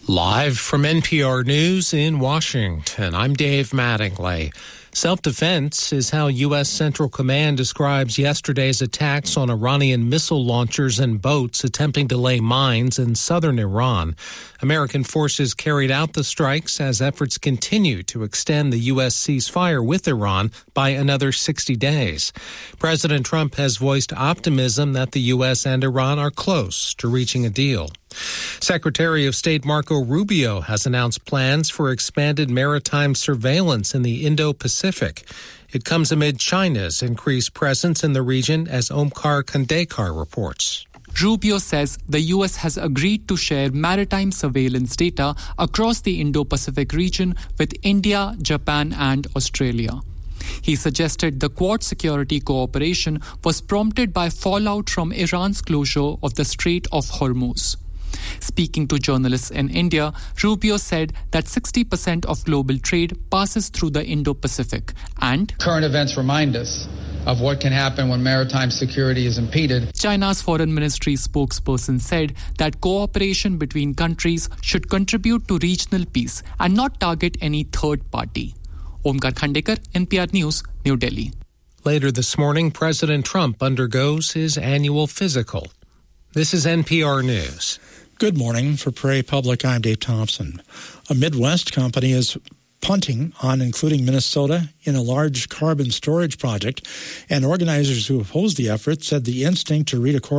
Live from NPR News in Washington, I'm Dave Mattingly. Self-defense is how U.S. Central Command describes yesterday's attacks on Iranian missile launchers and boats attempting to lay mines in southern Iran. American forces carried out the strikes as efforts continue to extend the U.S. ceasefire with Iran by another 60 days. President Trump has voiced optimism that the U.S. and Iran are close to reaching a deal. Secretary of State Marco Rubio has announced plans for expanded maritime surveillance in the Indo-Pacific. It comes amid China's increased presence in the region, as Omkar Kandekar reports. Rubio says the U.S. has agreed to share maritime surveillance data across the Indo-Pacific region with India, Japan, and Australia. He suggested the Quad security cooperation was prompted by fallout from Iran's closure of the Strait of Hormuz. Speaking to journalists in India, Rubio said that 60% of global trade passes through the Indo-Pacific, and current events remind us of what can happen when maritime security is impeded. China's foreign ministry spokesperson said that cooperation between countries should contribute to regional peace and not target any third party. Omkar Khandekar, NPR News, New Delhi. Later this morning, President Trump undergoes his annual physical. This is NPR News. Good morning. For Prairie Public, I'm Dave Thompson. A Midwest company is punting on including Minnesota in a large carbon storage project, and organizers who opposed the effort said the instinct to read a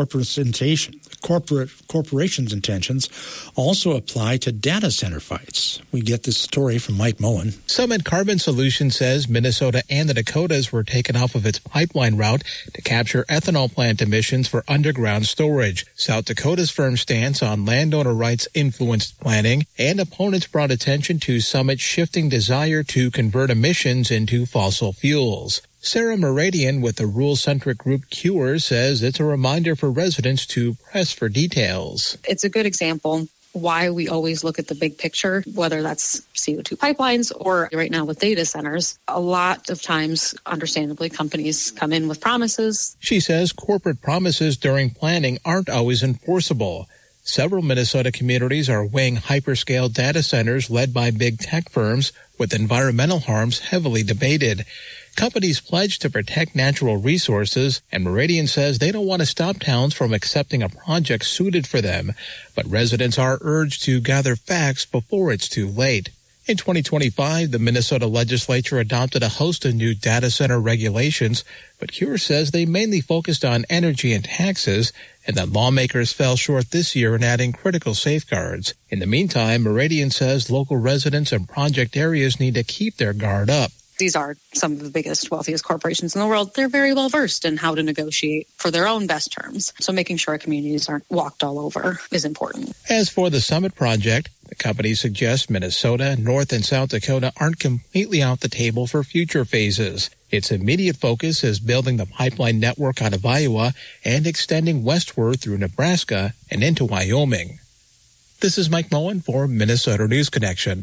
corporation's intentions also apply to data center fights. We get this story from Mike Moen. Summit Carbon Solutions says Minnesota and the Dakotas were taken off of its pipeline route to capture ethanol plant emissions for underground storage. South Dakota's firm stance on landowner rights influenced planning, and opponents brought attention to Summit's shifting desire to convert emissions into fossil fuels. Sarah Meridian with the rural-centric group CURE says it's a reminder for residents to press for details. It's a good example why we always look at the big picture, whether that's CO2 pipelines or right now with data centers. A lot of times, understandably, companies come in with promises. She says corporate promises during planning aren't always enforceable. Several Minnesota communities are weighing hyperscale data centers led by big tech firms, with environmental harms heavily debated. Companies pledge to protect natural resources, and Meridian says they don't want to stop towns from accepting a project suited for them, but residents are urged to gather facts before it's too late. In 2025, the Minnesota legislature adopted a host of new data center regulations, but CURE says they mainly focused on energy and taxes, and that lawmakers fell short this year in adding critical safeguards. In the meantime, Meridian says local residents and project areas need to keep their guard up. These are some of the biggest, wealthiest corporations in the world. They're very well versed in how to negotiate for their own best terms. So making sure our communities aren't walked all over is important. As for the Summit project, the company suggests Minnesota, North and South Dakota aren't completely off the table for future phases. Its immediate focus is building the pipeline network out of Iowa and extending westward through Nebraska and into Wyoming. This is Mike Moen for Minnesota News Connection.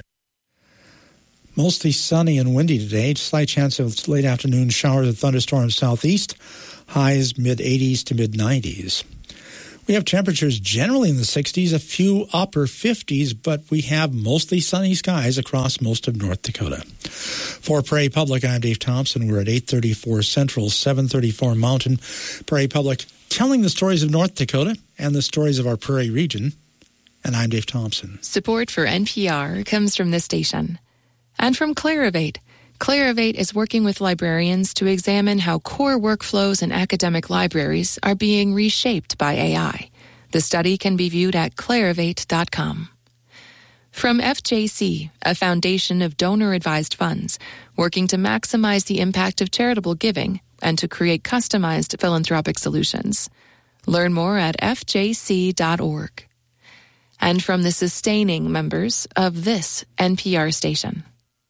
Mostly sunny and windy today. Slight chance of late afternoon showers and thunderstorms southeast. Highs mid-80s to mid-90s. We have temperatures generally in the 60s, a few upper 50s, but we have mostly sunny skies across most of North Dakota. For Prairie Public, I'm Dave Thompson. We're at 834 Central, 734 Mountain. Prairie Public, telling the stories of North Dakota and the stories of our Prairie region. And I'm Dave Thompson. Support for NPR comes from this station. And from Clarivate. Clarivate is working with librarians to examine how core workflows in academic libraries are being reshaped by AI. The study can be viewed at clarivate.com. From FJC, a foundation of donor-advised funds, working to maximize the impact of charitable giving and to create customized philanthropic solutions. Learn more at fjc.org. And from the sustaining members of this NPR station.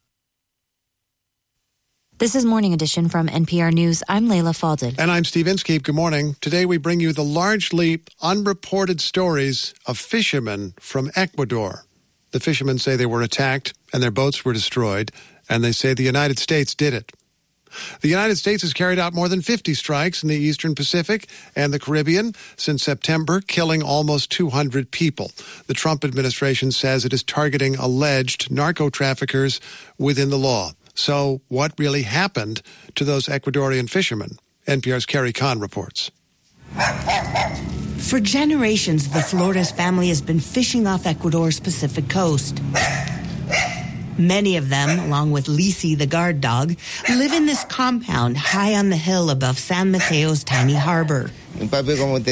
This is Morning Edition from NPR News. I'm Layla Falded. And I'm Steve Inskeep. Good morning. Today we bring you the largely unreported stories of fishermen from Ecuador. The fishermen say they were attacked and their boats were destroyed, and they say the United States did it. The United States has carried out more than 50 strikes in the Eastern Pacific and the Caribbean since September, killing almost 200 people. The Trump administration says it is targeting alleged narco-traffickers within the law. So what really happened to those Ecuadorian fishermen? NPR's Carrie Kahn reports. For generations, the Flores family has been fishing off Ecuador's Pacific coast. Many of them, along with Lisi, the guard dog, live in this compound high on the hill above San Mateo's tiny harbor. My puppy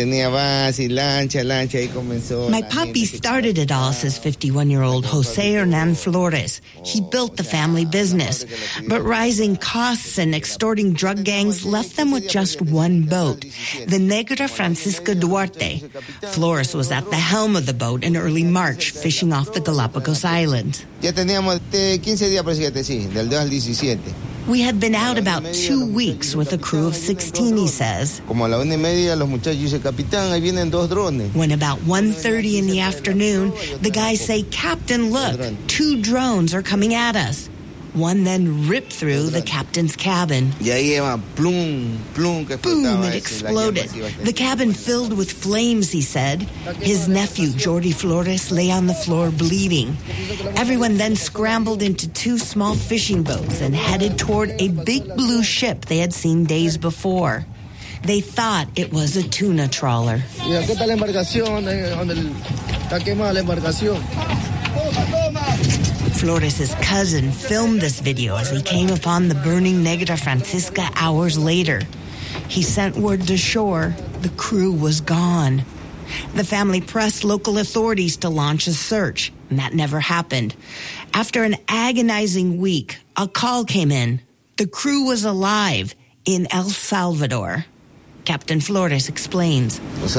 started it all, says 51-year-old Jose Hernan Flores. He built the family business. But rising costs and extorting drug gangs left them with just one boat, the Negra Francisca Duarte. Flores was at the helm of the boat in early March, fishing off the Galapagos Islands. We had been out about 2 weeks with a crew of 16, he says. When about 1:30 in the afternoon, the guys say, "Captain, look, 2 drones are coming at us." One then ripped through the captain's cabin. Boom, it exploded. The cabin filled with flames, he said. His nephew, Jordi Flores, lay on the floor bleeding. Everyone then scrambled into 2 small fishing boats and headed toward a big blue ship they had seen days before. They thought it was a tuna trawler. Flores' cousin filmed this video as he came upon the burning Negra Francisca hours later. He sent word to shore. The crew was gone. The family pressed local authorities to launch a search, and that never happened. After an agonizing week, a call came in. The crew was alive in El Salvador. Captain Flores explains.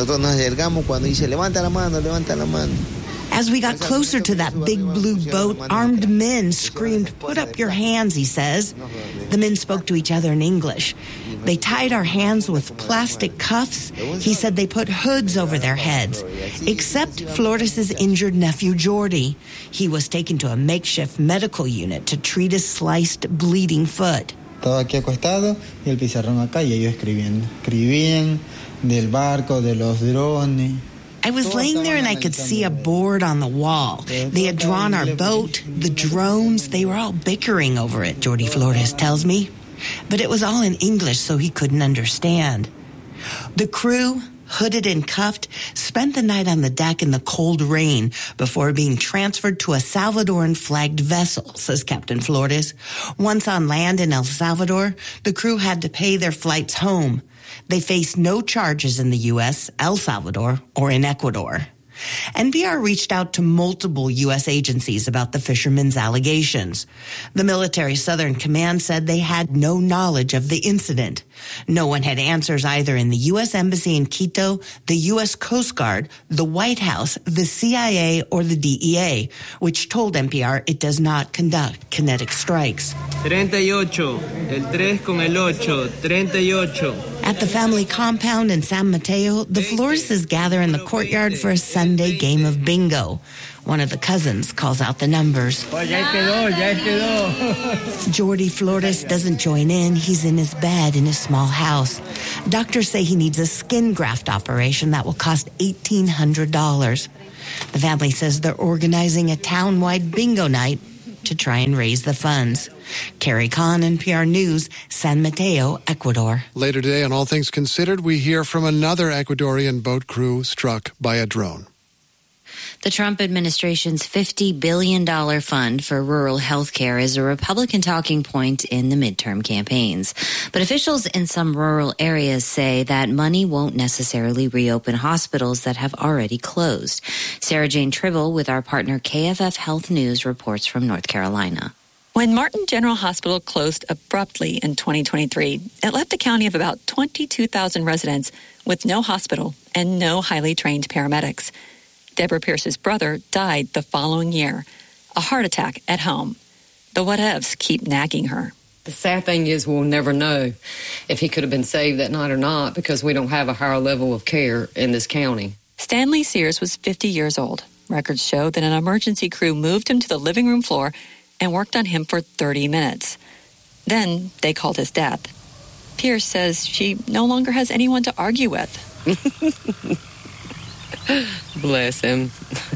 As we got closer to that big blue boat, armed men screamed, "Put up your hands," he says. The men spoke to each other in English. They tied our hands with plastic cuffs. He said they put hoods over their heads, except Flores' injured nephew, Jordi. He was taken to a makeshift medical unit to treat his sliced, bleeding foot. Estaba aquí acostado y el pizarrón acá y ellos escribiendo. Escribían del barco, de los drones. I was laying there and I could see a board on the wall. They had drawn our boat, the drones. They were all bickering over it, Jordi Flores tells me. But it was all in English, so he couldn't understand. The crew, hooded and cuffed, spent the night on the deck in the cold rain before being transferred to a Salvadoran-flagged vessel, says Captain Flores. Once on land in El Salvador, the crew had to pay their flights home. They faced no charges in the U.S., El Salvador, or in Ecuador. NPR reached out to multiple U.S. agencies about the fishermen's allegations. The military Southern Command said they had no knowledge of the incident. No one had answers either in the U.S. Embassy in Quito, the U.S. Coast Guard, the White House, the CIA, or the DEA, which told NPR it does not conduct kinetic strikes. 38, el 3 con el 8, 38. At the family compound in San Mateo, the Flores gather in the courtyard for a Sunday game of bingo. One of the cousins calls out the numbers. Jordi Flores doesn't join in. He's in his bed in his small house. Doctors say he needs a skin graft operation that will cost $1,800. The family says they're organizing a town-wide bingo night to try and raise the funds. Carrie Kahn, NPR News, San Mateo, Ecuador. Later today on All Things Considered, we hear from another Ecuadorian boat crew struck by a drone. The Trump administration's $50 billion fund for rural health care is a Republican talking point in the midterm campaigns. But officials in some rural areas say that money won't necessarily reopen hospitals that have already closed. Sarah Jane Tribble with our partner KFF Health News reports from North Carolina. When Martin General Hospital closed abruptly in 2023, it left a county of about 22,000 residents with no hospital and no highly trained paramedics. Deborah Pierce's brother died the following year, a heart attack at home. The what-ifs keep nagging her. The sad thing is we'll never know if he could have been saved that night or not because we don't have a higher level of care in this county. Stanley Sears was 50 years old. Records show that an emergency crew moved him to the living room floor and worked on him for 30 minutes. Then they called his death. Pierce says she no longer has anyone to argue with. Bless him.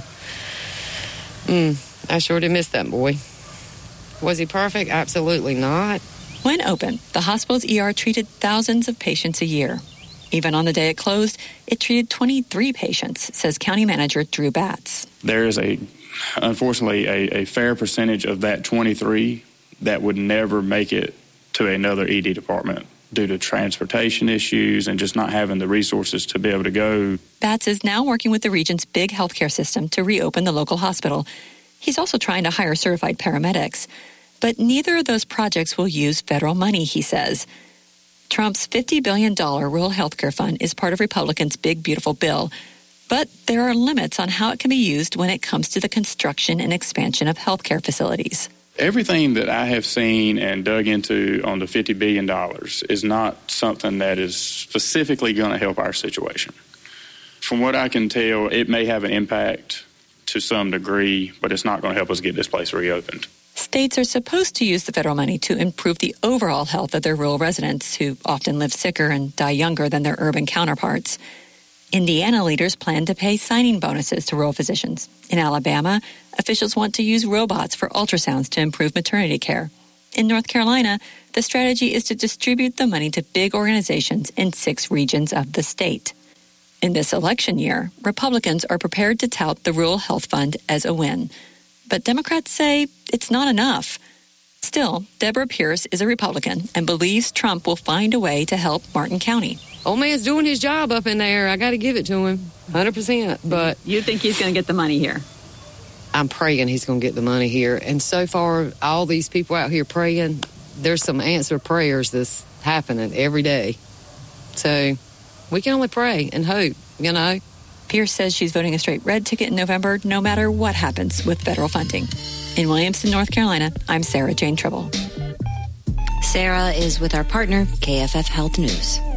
I sure did miss that boy. Was he perfect? Absolutely not. When open, the hospital's ER treated thousands of patients a year. Even on the day it closed, it treated 23 patients, says County Manager Drew Batts. There is unfortunately a fair percentage of that 23 that would never make it to another ED department due to transportation issues and just not having the resources to be able to go. Batts is now working with the region's big healthcare system to reopen the local hospital. He's also trying to hire certified paramedics. But neither of those projects will use federal money, he says. Trump's $50 billion rural health care fund is part of Republicans' Big Beautiful Bill. But there are limits on how it can be used when it comes to the construction and expansion of health care facilities. Everything that I have seen and dug into on the $50 billion is not something that is specifically going to help our situation. From what I can tell, it may have an impact to some degree, but it's not going to help us get this place reopened. States are supposed to use the federal money to improve the overall health of their rural residents, who often live sicker and die younger than their urban counterparts. Indiana leaders plan to pay signing bonuses to rural physicians. In Alabama, officials want to use robots for ultrasounds to improve maternity care. In North Carolina, the strategy is to distribute the money to big organizations in 6 regions of the state. In this election year, Republicans are prepared to tout the Rural Health Fund as a win. But Democrats say it's not enough. Still, Deborah Pierce is a Republican and believes Trump will find a way to help Martin County. Old man's doing his job up in there. I got to give it to him, 100%. But you think he's going to get the money here? I'm praying he's going to get the money here. And so far, all these people out here praying, there's some answered prayers that's happening every day. So we can only pray and hope, you know. Pierce says she's voting a straight red ticket in November, no matter what happens with federal funding. In Williamston, North Carolina, I'm Sarah Jane Tribble. Sarah is with our partner, KFF Health News.